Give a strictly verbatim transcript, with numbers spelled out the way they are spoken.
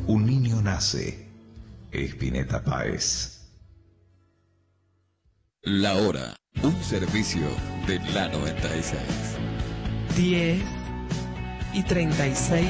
un niño nace. Spinetta Páez. La hora, un servicio de la noventa y seis. diez y treinta y seis